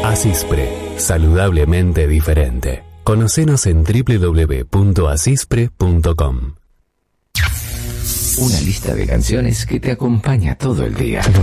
Asispre, saludablemente diferente. Conocenos en www.asispre.com. Una lista de canciones que te acompaña todo el día.